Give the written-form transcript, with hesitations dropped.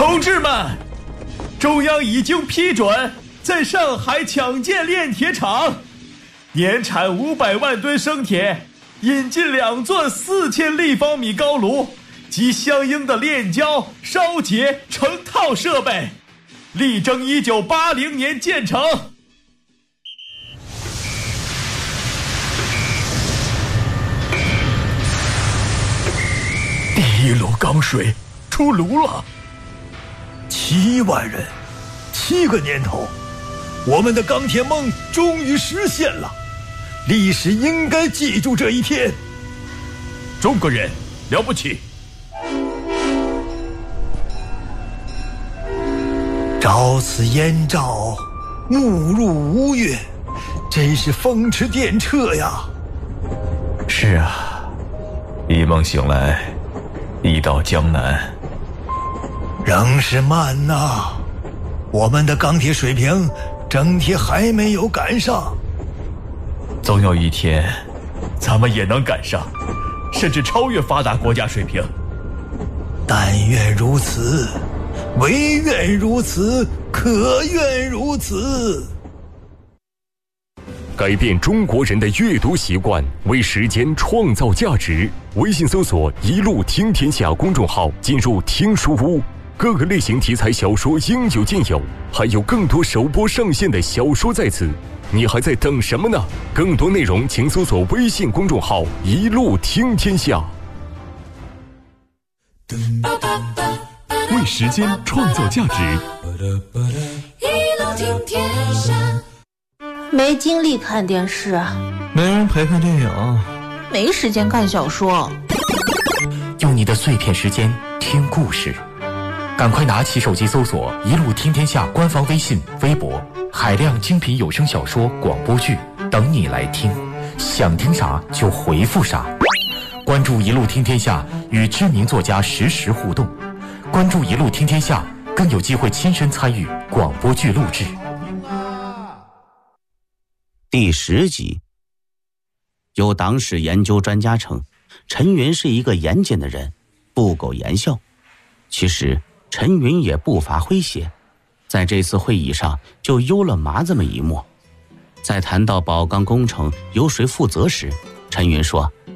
同志们，中央已经批准在上海抢建炼铁厂，年产500万吨生铁，引进2座4000立方米高炉及相应的炼焦、烧结、成套设备，力争1980年建成。第1炉钢水出炉了，7万人，7个年头，我们的钢铁梦终于实现了，历史应该记住这一天。中国人了不起！朝辞燕赵，暮入吴越，真是风驰电掣呀！是啊，一梦醒来，已到江南。仍是慢呐，我们的钢铁水平整体还没有赶上。总有一天，咱们也能赶上，甚至超越发达国家水平。但愿如此，唯愿如此，可愿如此。 改变中国人的阅读习惯，为时间创造价值。微信搜索“一路听天下”公众号，进入听书屋，各个类型题材小说应有尽有，还有更多首播上线的小说在此，你还在等什么呢？更多内容请搜索微信公众号“一路听天下”。为时间创造价值， 一路听天下。没精力看电视， 没人陪看电影， 没时间看小说。 用你的碎片时间听故事，赶快拿起手机搜索“一路听天下”官方微信、微博，海量精品有声小说、广播剧等你来听，想听啥就回复啥。关注“一路听天下”，与知名作家实时互动。关注“一路听天下”，更有机会亲身参与广播剧录制。 第10集，有党史研究专家称，陈云是一个严谨的人，不苟言笑。其实陈云也不乏诙谐，在这次会议上就悠了麻这么一幕。在谈到宝钢工程由谁负责时，陈云说